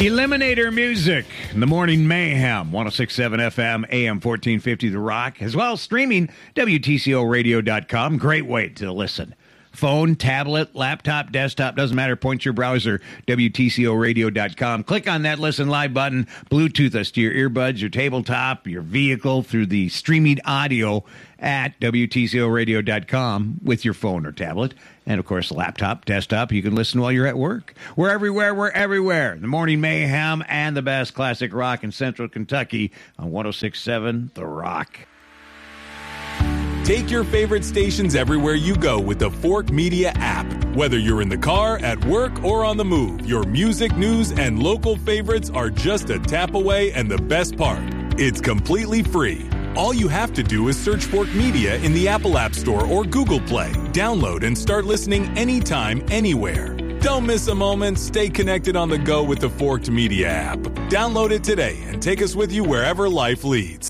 Eliminator Music, The Morning Mayhem, 106.7 FM, AM 1450 The Rock, as well as streaming, WTCOradio.com. Great way to listen. Phone, tablet, laptop, desktop, doesn't matter. Point your browser, WTCOradio.com. Click on that Listen Live button. Bluetooth us to your earbuds, your tabletop, your vehicle through the streaming audio at WTCOradio.com with your phone or tablet. And, of course, laptop, desktop, you can listen while you're at work. We're everywhere. The Morning Mayhem and the best classic rock in Central Kentucky on 106.7 The Rock. Take your favorite stations everywhere you go with the Fork Media app. Whether you're in the car, at work, or on the move, your music, news, and local favorites are just a tap away, and the best part, it's completely free. All you have to do is search Fork Media in the Apple App Store or Google Play. Download and start listening anytime, anywhere. Don't miss a moment. Stay connected on the go with the Forked Media app. Download it today and take us with you wherever life leads.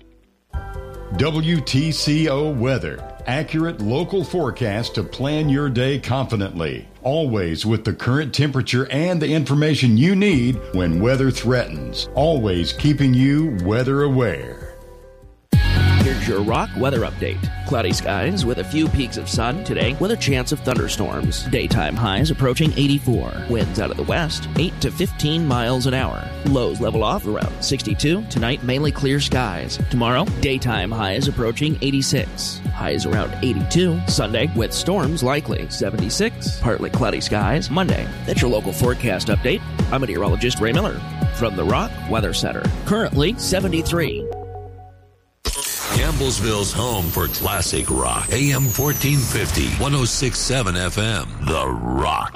WTCO Weather. Accurate local forecast to plan your day confidently. Always with the current temperature and the information you need when weather threatens. Always keeping you weather aware. Here's your Rock weather update. Cloudy skies with a few peaks of sun today with a chance of thunderstorms. Daytime highs approaching 84. Winds out of the west, 8 to 15 miles an hour. Lows level off around 62. Tonight, mainly clear skies. Tomorrow, daytime highs approaching 86. Highs around 82. Sunday, with storms likely. 76. Partly cloudy skies. Monday. That's your local forecast update. I'm meteorologist Ray Miller from the Rock Weather Center. Currently 73. Campbellsville's home for classic rock. AM 1450, 106.7 FM. The Rock.